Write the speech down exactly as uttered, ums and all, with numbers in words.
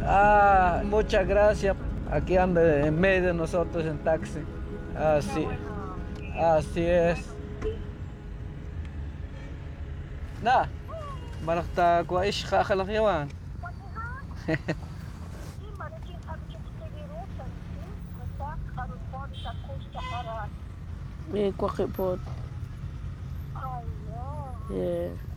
Ah, muchas gracias. Aquí anda en medio de nosotros en taxi. Qué Así, bueno. así es. Bueno, Nah, manak ta ko ish kakalak yawan. pati ha? Di marikin sabi kita tigirutan, di? Masak, harus po di kakusta para. Me kwakipot. Ayo. Yeah.